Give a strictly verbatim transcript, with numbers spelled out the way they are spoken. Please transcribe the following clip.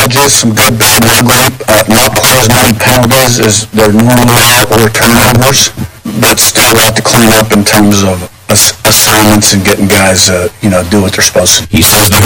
challenges, some good, bad, and ugly. Uh, not quite as many penalties as there normally are or turnovers, but still have to clean up in terms of ass- assignments and getting guys, uh, you know, do what they're supposed to do. He says the